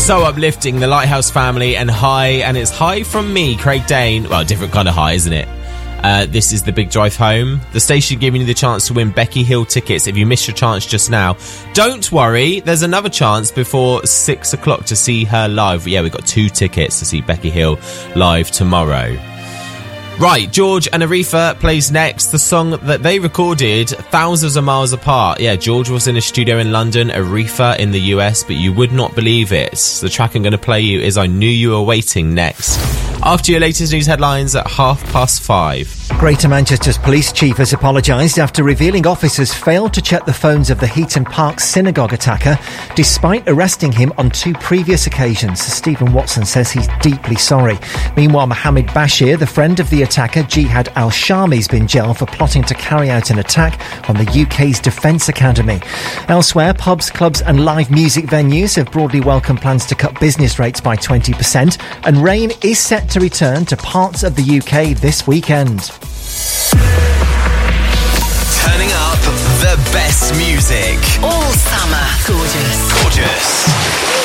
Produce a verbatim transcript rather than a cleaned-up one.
So uplifting, the Lighthouse Family and Hi, and it's Hi from me, Craig Dane. Well, different kind of high, isn't it? Uh, this is the Big Drive Home. The station giving you the chance to win Becky Hill tickets if you missed your chance just now. Don't worry, there's another chance before six o'clock to see her live. Yeah, we've got two tickets to see Becky Hill live tomorrow. Right, George and Aretha plays next. The song that they recorded thousands of miles apart. Yeah, George was in a studio in London, Aretha in the U S, but you would not believe it. The track I'm going to play you is I Knew You Were Waiting next. After your latest news headlines at half past five. Greater Manchester's police chief has apologised after revealing officers failed to check the phones of the Heaton Park synagogue attacker, despite arresting him on two previous occasions. Stephen Watson says he's deeply sorry. Meanwhile, Mohammed Bashir, the friend of the attacker, Jihad al-Shami, has been jailed for plotting to carry out an attack on the U K's Defence Academy. Elsewhere, pubs, clubs and live music venues have broadly welcomed plans to cut business rates by twenty percent, and rain is set to return to parts of the U K this weekend. Turning up the best music all summer. Gorgeous. Gorgeous.